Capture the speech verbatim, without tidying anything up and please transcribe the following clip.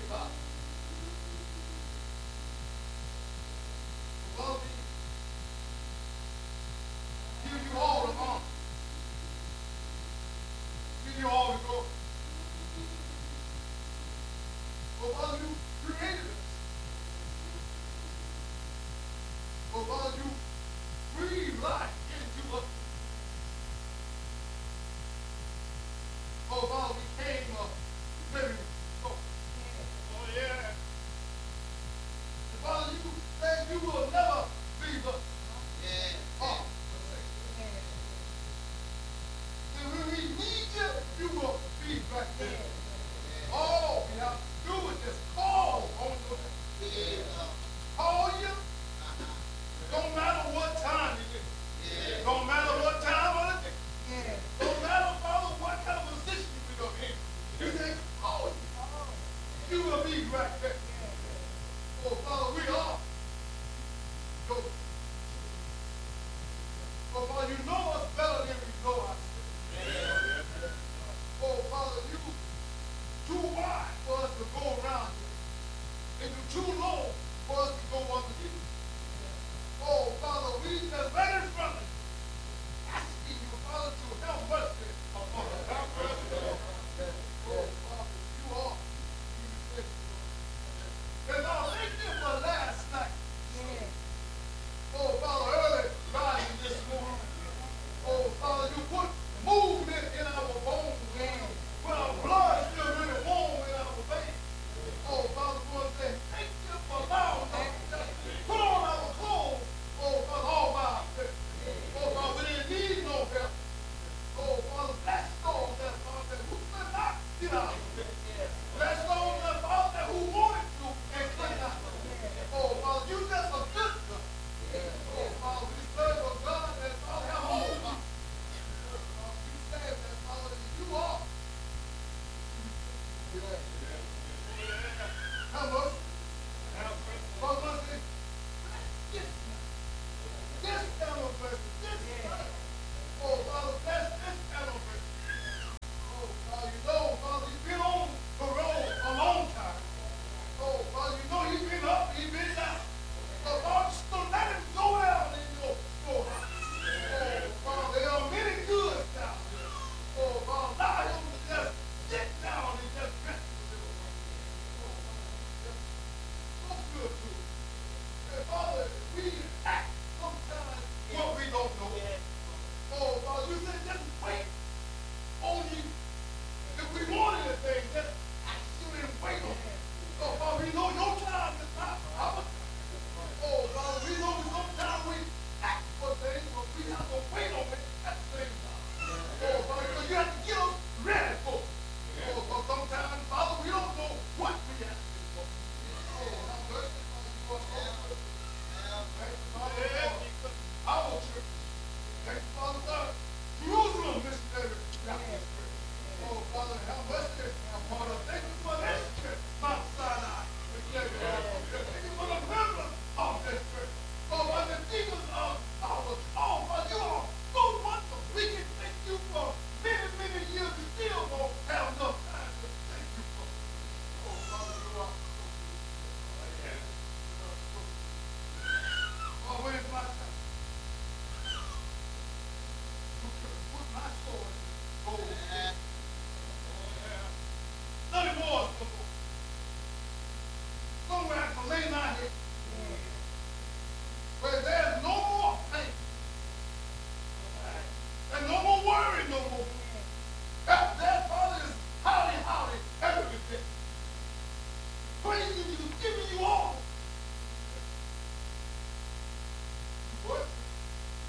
God. Father, we give you all the honor. Give you all the glory. For Father, you created us. For Father, you breathe life into us. Oh Father, we came up living soul. Oh yeah. And Father, you said you will never leave us. Yeah. Oh, and when we need you, you will be right there. Yeah. All we have to do is just call on your name. Yeah. Call you. Uh-huh. Don't matter what time it is. Yeah. Don't matter what time of the day. Yeah. Don't matter, Father, what kind of position you are in. You say, call you. You will be right there. Oh, Father, we are